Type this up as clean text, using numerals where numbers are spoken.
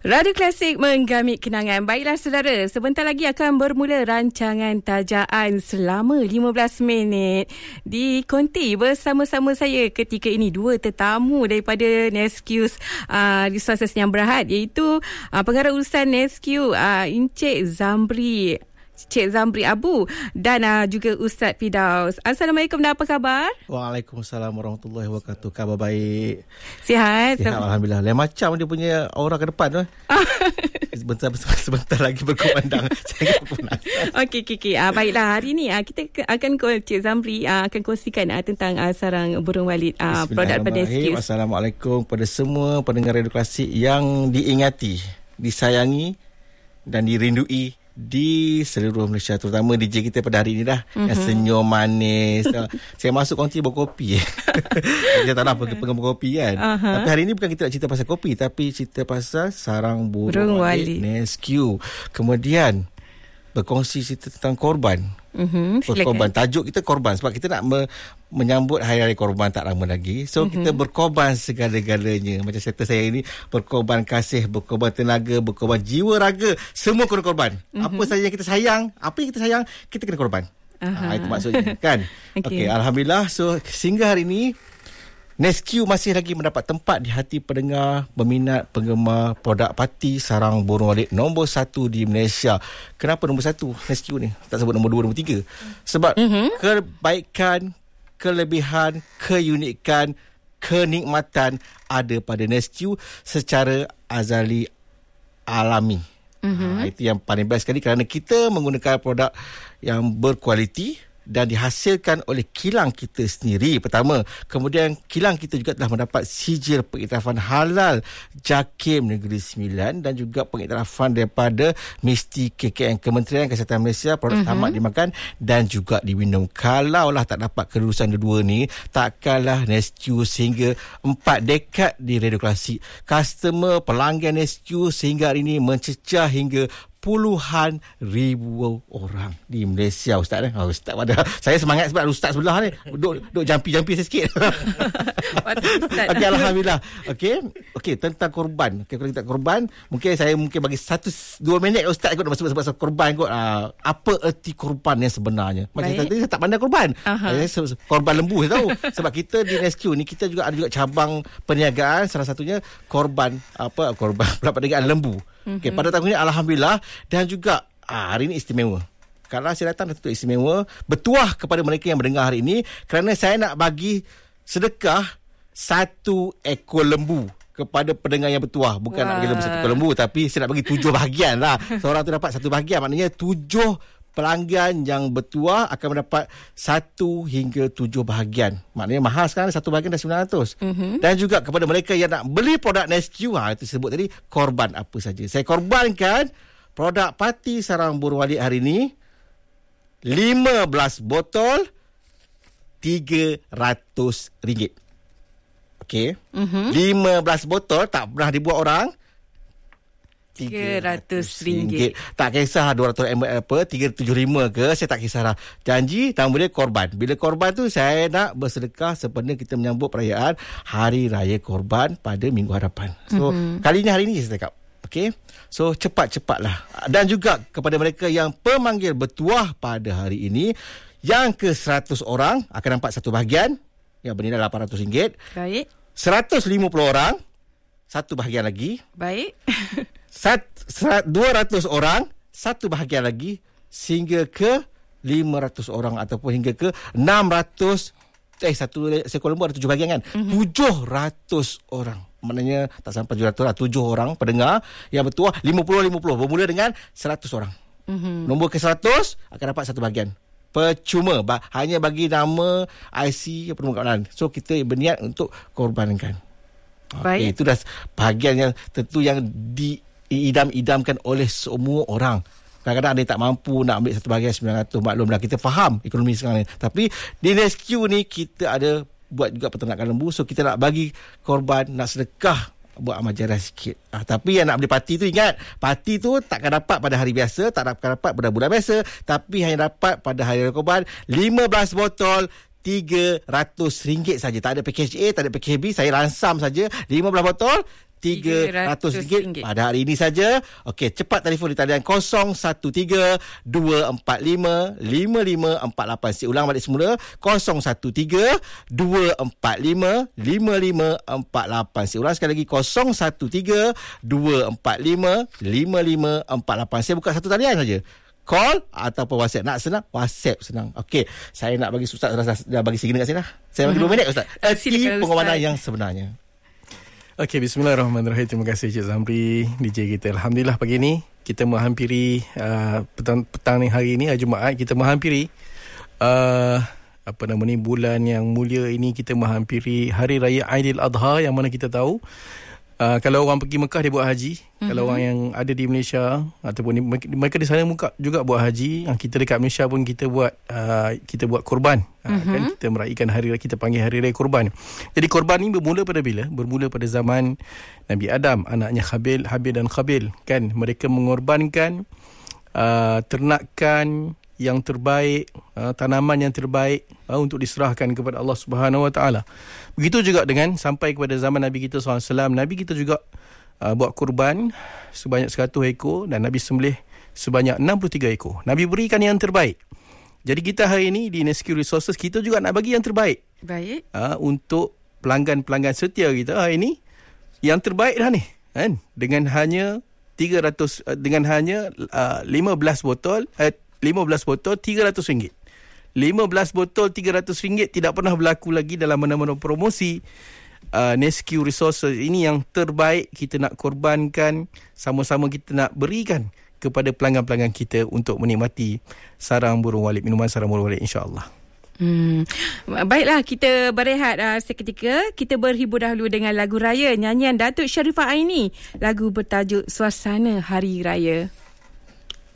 Radio Klasik menggamit kenangan. Baiklah saudara, sebentar lagi akan bermula rancangan Tajaan selama 15 minit di Konti bersama-sama saya ketika ini dua tetamu daripada Nescue Resources yang Berhad, iaitu pengarah urusan Nescue Encik Cik Zamri Abu dan juga Ustaz Firdaus. Assalamualaikum dan apa khabar? Waalaikumsalam warahmatullahi wabarakatuh. Khabar baik. Sihat? Sihat, alhamdulillah. Lain macam dia punya aura ke depan tu. Sebentar lagi berkumandang. Saya pun. Okey. Baiklah, hari ni kita akan Cik Zamri akan kongsikan tentang sarang burung walid produk pada Nescue. Assalamualaikum kepada semua pendengar Radio Klasik yang diingati, disayangi dan dirindui di seluruh Malaysia, terutama DJ kita pada hari ini dah, yang senyum manis. Saya masuk konti berkopi. Saya tak nak berkopi kan. Tapi hari ini bukan kita nak cerita pasal kopi, tapi cerita pasal sarang burung walid Nescue. Kemudian berkongsi cerita tentang korban. Korban. Tajuk kita korban sebab kita nak menyambut Hari Raya Korban tak lama lagi. So kita berkorban segala-galanya. Macam serta saya ini, berkorban kasih, berkorban tenaga, berkorban jiwa raga, semua kena korban. Apa saja yang kita sayang, kita kena korban. Itu maksudnya kan. Okey, alhamdulillah. So sehingga hari ini Nescue masih lagi mendapat tempat di hati pendengar, peminat, penggemar produk parti sarang burung walid nombor 1 di Malaysia. Kenapa nombor 1 Nescue ni? Tak sebut nombor 2, nombor 3. Sebab kebaikan, kelebihan, keunikan, kenikmatan ada pada Nescue secara azali alami. Itu yang paling best sekali kerana kita menggunakan produk yang berkualiti dan dihasilkan oleh kilang kita sendiri pertama. Kemudian kilang kita juga telah mendapat sijil pengiktirafan halal JAKIM Negeri Sembilan dan juga pengiktirafan daripada MISTI KKN, Kementerian Kesihatan Malaysia, produk tamak dimakan dan juga diminum. Kalaulah tak dapat kelulusan kedua ni, takkanlah Nescue sehingga 4 dekad di Radio Klasik. Customer pelanggan Nescue sehingga hari ini mencecah hingga puluhan ribu orang di Malaysia. Ustaz Ustaz pada saya semangat sebab Ustaz sebelah ni duk jampi sikit. Okey, alhamdulillah. Okey, tentang korban. Kalau kita korban, mungkin bagi 1-2 minit Ustaz ikut sebab korban ikut apa erti korban yang sebenarnya. Macam tadi saya tak pandai korban. Korban lembu saya tahu. Sebab kita di Nescue ni kita juga ada cabang perniagaan, salah satunya korban perniagaan lembu. Okey, pada tahun ini alhamdulillah, dan juga hari ini istimewa. Kalau saya datang untuk istimewa, bertuah kepada mereka yang mendengar hari ini kerana saya nak bagi sedekah 1 ekor lembu kepada pendengar yang bertuah. Bukan nak bagi lembu 1 ekor lembu, tapi saya nak bagi 7 bahagian lah. Seorang tu dapat 1 bahagian, maknanya 7 pelanggan yang bertuah akan mendapat 1 hingga 7 bahagian. Maknanya mahal sekarang, 1 bahagian dah 900. Dan juga kepada mereka yang nak beli produk Nescue, itu sebut tadi, korban apa saja. Saya korbankan produk parti sarang burung walid hari ini 15 botol RM300. Okey. 15 botol tak pernah dibuat orang, RM300. Tak kisah 200 ml apa, 375 ke, saya tak kisahlah. Janji tambah dia korban. Bila korban tu saya nak bersedekah sebenarnya kita menyambut perayaan Hari Raya Korban pada minggu hadapan. So kalinya hari ini saya cakap. Okey. So cepat-cepatlah. Dan juga kepada mereka yang pemanggil bertuah pada hari ini, yang ke 100 orang akan dapat 1 bahagian yang bernilai RM800. Baik. 150 orang 1 bahagian lagi. Baik. 200 orang 1 bahagian lagi, sehingga ke 500 orang ataupun hingga ke 600. Satu ekor lembu ada 7 bahagian kan. 700 orang. Maknanya tak sampai 700 lah. 7 orang pendengar yang bertuah 50-50 bermula dengan 100 orang. Nombor ke 100 akan dapat 1 bahagian. Percuma, hanya bagi nama, IC, permukaan. So kita berniat untuk korbankan. Itu dah bahagian yang tentu yang diidam-idamkan oleh semua orang. Kadang-kadang ada yang tak mampu nak ambil 1 bahagian 900. Maklumlah, kita faham ekonomi sekarang ni. Tapi di Nescue ni kita ada buat juga peternakan lembu. So kita nak bagi korban, nak sedekah, buat amal jariah sikit. Tapi yang nak beli parti tu, ingat, parti tu takkan dapat pada hari biasa, tak akan dapat pada bulan biasa, tapi hanya dapat pada Hari Raya Korban. 15 botol RM300 saja. Tak ada package A, tak ada package B. Saya ransam saja 15 botol RM300 pada hari ini saja. Okey, cepat telefon di talian 0132455548. Saya ulang balik semula, 0132455548. Saya ulang sekali lagi, 0132455548. Saya buka satu talian saja. Call ataupun WhatsApp. Nak senang? WhatsApp senang. Okey, saya nak bagi Ustaz dah bagi signal kat sini dah. Saya bagi 2 minit Ustaz. Pengorbanan yang sebenarnya. Okey, bismillahirrahmanirrahim. Terima kasih Cik Zamri, DJ kita. Alhamdulillah pagi ni kita menghampiri petang ni, hari ni Jumaat, kita menghampiri bulan yang mulia ini. Kita menghampiri hari raya Aidiladha, yang mana kita tahu kalau orang pergi Mekah dia buat haji. Kalau orang yang ada di Malaysia ataupun mereka di sana juga buat haji. Kita dekat Malaysia pun kita buat korban. Kan kita meraihkan hari raya, kita panggil hari raya korban. Jadi korban ni bermula pada bila? Bermula pada zaman Nabi Adam, anaknya Habil dan Qabil. Kan mereka mengorbankan ternakan yang terbaik, tanaman yang terbaik untuk diserahkan kepada Allah Subhanahu Wa Taala. Begitu juga dengan sampai kepada zaman Nabi kita SAW. Nabi kita juga buat kurban sebanyak 100 ekor dan Nabi sembelih sebanyak 63 ekor. Nabi berikan yang terbaik. Jadi kita hari ini di Nescue Resources, kita juga nak bagi yang terbaik. Baik. Untuk pelanggan-pelanggan setia kita hari ini, yang terbaik dah ni, kan? Dengan hanya 15 botol RM300. 15 botol RM300 tidak pernah berlaku lagi dalam mana-mana promosi Nescue Resources ini. Yang terbaik kita nak korbankan, sama-sama kita nak berikan kepada pelanggan-pelanggan kita untuk menikmati sarang burung walid, minuman sarang burung walid, insya-Allah. Baiklah, kita berehat seketika. Kita berhibur dahulu dengan lagu raya nyanyian Datuk Sharifah Aini, lagu bertajuk Suasana Hari Raya.